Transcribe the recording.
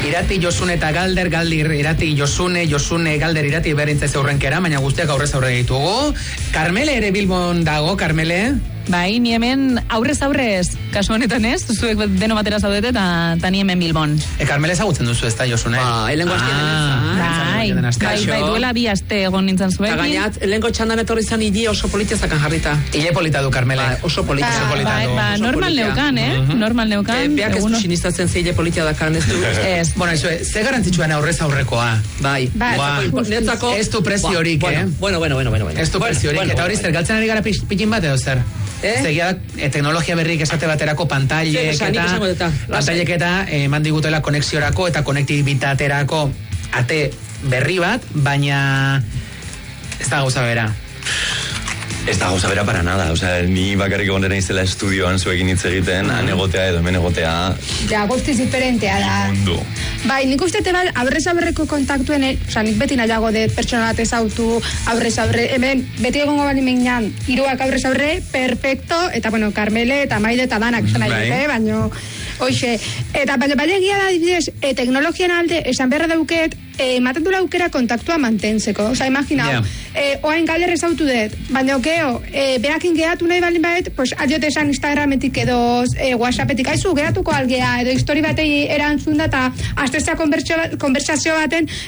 Irati, Josune eta Galder, Galdir, Irati, Josune, Galder, Irati berintze aurrenkera, baina guztiak aurrez aurre ditugu. Carmele ere Bilbon dago, Carmele. Bai, ni hemen aurrez, kasu honetan ez, zuek deno batera zaudete eta ni hemen Bilbon. Carmele ezagutzen duzu ez da, Josune? Elengo Bai, duela 2 aste egon nintzen zuekin. Eta gainat, elengo txandan etorri zan idi oso politzakan jarrita. Ile polita du, Carmele. Oso polita. Normal neukan, normal neukan. Beak ez du sinistatzen ze ile politia dakan, ez du. Ez, bueno, ze garantzitsuan aurrez aurrekoa. Bai. Ez du preziorik, Bueno. Ez du preziorik, eta hori zer, galtzen ari gara pikin bat edo zer? Segia teknologia berrik esate baterako pantailek eta eman digutela konexiorako eta konektibitaterako ate berri bat, baina ez da gauza bera. Ez da gauza bera para nada, ni bakarrik egon dena izela estudioan zuekin hitz egiten, han egotea edo hemen egotea. Ja, guztiz diferentea da. Mundu. Bai, nik uste tebal, aurrez-aurreko kontaktuen, nik beti nahiago de pertsona bat ezautu, aurrez-aurre, hemen, beti egongo bali menean, 3 aurrez-aurre, perfecto, eta bueno, Carmele eta Maide eta danak, baino, hoxe, eta baina egia da, dibidez, teknologian alde, esan beharra dauket, ematen dula aukera kontaktua mantentzeko, imaginau, oain Galder ezautu dut, baina okeo, behakin gehatu nahi balin baet, pues, adiote esan Instagrametik edo WhatsAppetik, aizu, gehatuko algea, edo histori batei erantzun da, eta aztezea konversazio baten